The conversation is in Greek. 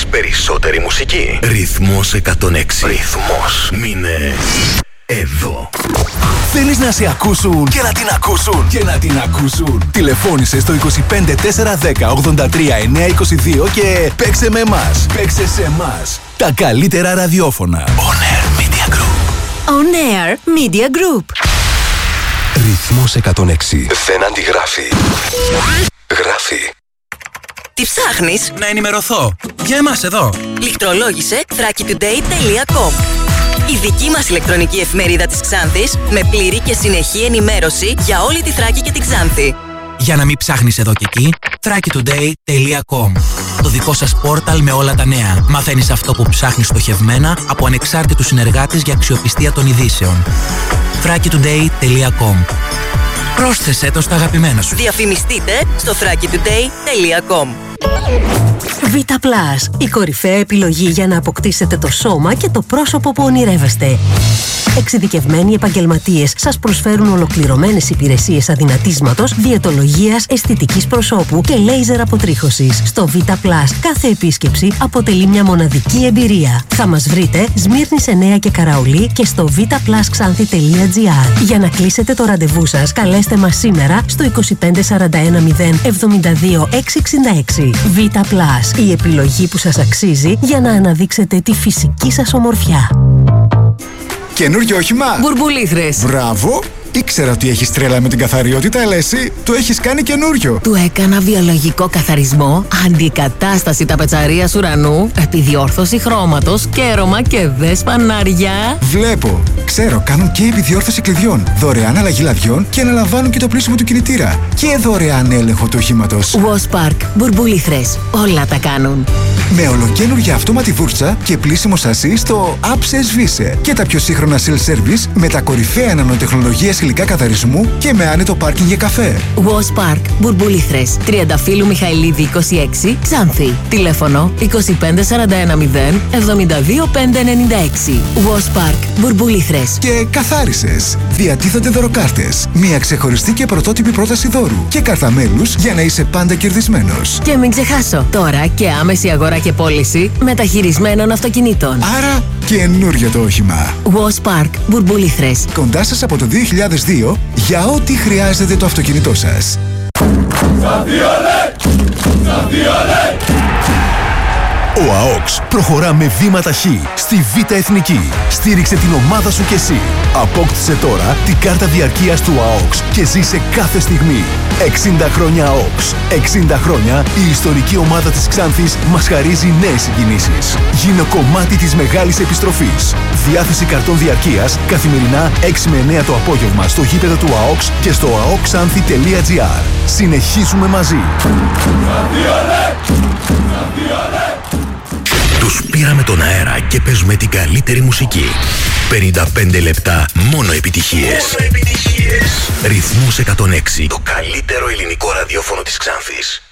περισσότερη μουσική. Ρυθμός 106. Ρυθμός. Μείνε εδώ. Θέλεις να σε ακούσουν και να την ακούσουν και να την ακούσουν? Τηλεφώνησε στο 25 410 83 922 και παίξε με εμάς. Παίξε σε εμάς. Τα καλύτερα ραδιόφωνα. On Air Media Group. On Air Media Group. Ρυθμός 106. Δεν αντιγράφει. Γράφει. Τι ψάχνεις? Να ενημερωθώ. Για εμάς εδώ. Λιχτρολόγησε thrakitoday.com. Η δική μας ηλεκτρονική εφημερίδα της Ξάνθης με πλήρη και συνεχή ενημέρωση για όλη τη Θράκη και την Ξάνθη. Για να μην ψάχνεις εδώ και εκεί, thrakitoday.com. Το δικό σας πόρταλ με όλα τα νέα. Μαθαίνεις αυτό που ψάχνεις στοχευμένα από ανεξάρτητους συνεργάτες για αξιοπιστία των ειδήσεων. thrakitoday.com. Πρόσθεσέ το στα αγαπημένα σου. Διαφημιστείτε στο thrakitoday.com. Vita Plus, η κορυφαία επιλογή για να αποκτήσετε το σώμα και το πρόσωπο που ονειρεύεστε. Εξειδικευμένοι επαγγελματίες σας προσφέρουν ολοκληρωμένες υπηρεσίες αδυνατίσματος, διαιτολογίας, αισθητικής προσώπου και λέιζερ αποτρίχωσης. Στο Vita Plus κάθε επίσκεψη αποτελεί μια μοναδική εμπειρία. Θα μας βρείτε Σμύρνης 9 και Καραολί και στο vitaplusxanthi.gr. Για να κλείσετε το ραντεβού σας, καλέστε μας σήμερα στο 25 41 0 72 666. Vita Plus, η επιλογή που σας αξίζει για να αναδείξετε τη φυσική σας ομορφιά. Καινούργιο όχημα. Μπουρμπουλήθρες. Μπράβο. Ήξερα ότι έχεις τρέλα με την καθαριότητα, αλλά εσύ το έχεις κάνει καινούριο. Του έκανα βιολογικό καθαρισμό, αντικατάσταση ταπετσαρίας ουρανού, επιδιόρθωση χρώματος, κέρωμα και δες φανάρια. Βλέπω. Ξέρω, κάνουν και επιδιόρθωση κλειδιών, δωρεάν αλλαγή λαδιών και αναλαμβάνουν και το πλήσιμο του κινητήρα. Και δωρεάν έλεγχο του οχήματος. Waspark, μπουρμπουλήθρες. Όλα τα κάνουν. Με ολοκαίνουργια αυτόματη βούρτσα και πλήσιμο σασί στο Apse Svice. Και τα πιο σύγχρονα self-service με τα κορυφαία νανοτεχνολογίες υλικά καθαρισμού και με άνετο πάρκινγκ για καφέ. Waspark, μπουρμπουλήθρες. Τριανταφύλου Μιχαηλίδη 26, Ξάνθη. Τηλέφωνο 25 41 0 72 596. Waspark, μπουρμπουλήθρες. Και καθάρισες. Διατίθενται δωροκάρτες. Μία ξεχωριστή και πρωτότυπη πρόταση δώρου. Και κάρτα μέλους για να είσαι πάντα κερδισμένος. Και μην ξεχάσω, τώρα και άμεση αγορά και πώληση μεταχειρισμένων αυτοκινήτων. Άρα καινούριο το όχημα. Waspark, μπουρμπουλήθρες. Κοντά σας από το 2002 για ό,τι χρειάζεται το αυτοκίνητό σας. Ο ΑΟΚΣ προχωρά με βήμα ταχύ στη Β' Εθνική. Στήριξε την ομάδα σου κι εσύ. Απόκτησε τώρα την κάρτα διαρκείας του ΑΟΚΣ και ζήσε κάθε στιγμή. 60 χρόνια ΑΟΚΣ. 60 χρόνια η ιστορική ομάδα της Ξάνθης μας χαρίζει νέες συγκινήσεις. Γίνε κομμάτι της μεγάλης επιστροφής. Διάθεση καρτών διαρκείας καθημερινά 6 με 9 το απόγευμα στο γήπεδο του ΑΟΚΣ και στο aoxanthi.gr. Συνεχίζουμε μαζί. Τους πήραμε τον αέρα και παίζουμε την καλύτερη μουσική. 55 λεπτά μόνο επιτυχίες. Ρυθμός 106. Το καλύτερο ελληνικό ραδιόφωνο της Ξάνθης.